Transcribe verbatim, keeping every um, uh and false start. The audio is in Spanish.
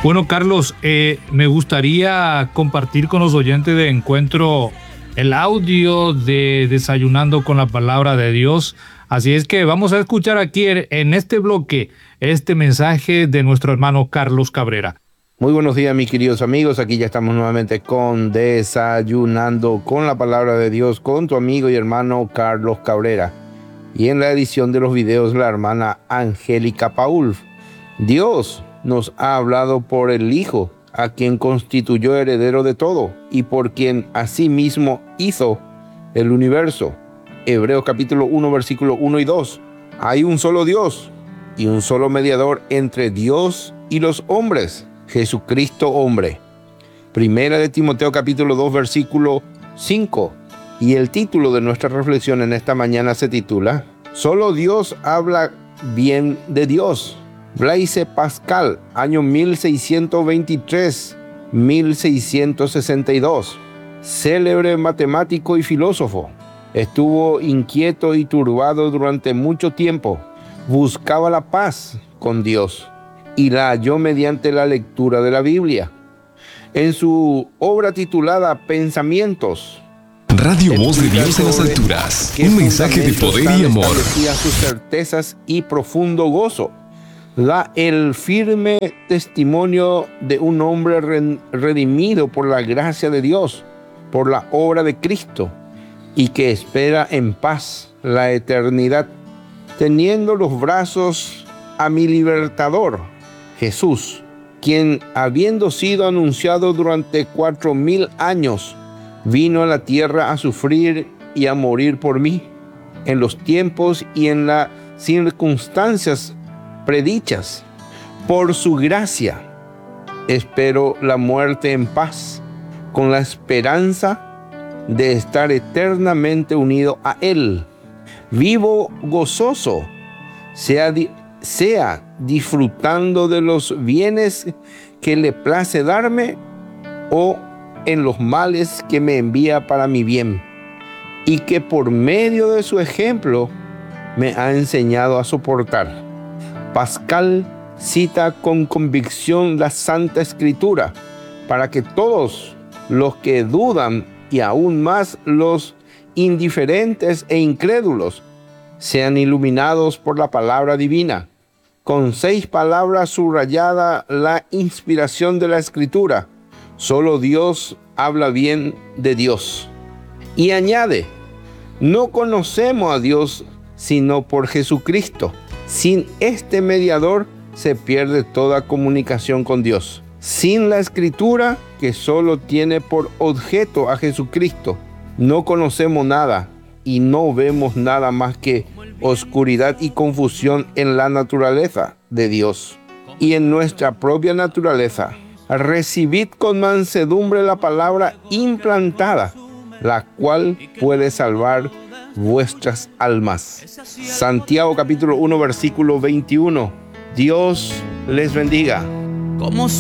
Bueno, Carlos, eh, me gustaría compartir con los oyentes de Encuentro el audio de Desayunando con la Palabra de Dios. Así es que vamos a escuchar aquí en este bloque este mensaje de nuestro hermano Carlos Cabrera. Muy buenos días, mis queridos amigos. Aquí ya estamos nuevamente con Desayunando con la Palabra de Dios con tu amigo y hermano Carlos Cabrera. Y en la edición de los videos, la hermana Angélica Paul. Dios nos ha hablado por el Hijo, a quien constituyó heredero de todo y por quien asimismo hizo el universo. Hebreos capítulo uno, versículo uno y dos. Hay un solo Dios y un solo mediador entre Dios y los hombres, Jesucristo hombre. Primera de Timoteo capítulo dos, versículo cinco. Y el título de nuestra reflexión en esta mañana se titula Solo Dios habla bien de Dios. Blaise Pascal, año mil seiscientos veintitrés a mil seiscientos sesenta y dos. Célebre matemático y filósofo. Estuvo inquieto y turbado durante mucho tiempo. Buscaba la paz con Dios y la halló mediante la lectura de la Biblia. En su obra titulada Pensamientos, Radio Voz de Dios en las alturas, un mensaje de poder y amor. Establecía sus certezas y profundo gozo. Da el firme testimonio de un hombre redimido por la gracia de Dios, por la obra de Cristo, y que espera en paz la eternidad, teniendo los brazos a mi libertador, Jesús, quien, habiendo sido anunciado durante cuatro mil años, vino a la tierra a sufrir y a morir por mí, en los tiempos y en las circunstancias predichas. Por su gracia espero la muerte en paz, con la esperanza de estar eternamente unido a Él. Vivo gozoso, sea, di- sea disfrutando de los bienes que le place darme o en los males que me envía para mi bien, y que por medio de su ejemplo me ha enseñado a soportar. Pascal cita con convicción la Santa Escritura para que todos los que dudan y aún más los indiferentes e incrédulos sean iluminados por la palabra divina. Con seis palabras subrayada la inspiración de la Escritura. Solo Dios habla bien de Dios. Y añade, no conocemos a Dios sino por Jesucristo. Sin este mediador se pierde toda comunicación con Dios. Sin la Escritura, que solo tiene por objeto a Jesucristo, no conocemos nada y no vemos nada más que oscuridad y confusión en la naturaleza de Dios y en nuestra propia naturaleza. Recibid con mansedumbre la palabra implantada, la cual puede salvar vuestras almas. Santiago capítulo uno, versículo veintiuno. Dios les bendiga. Como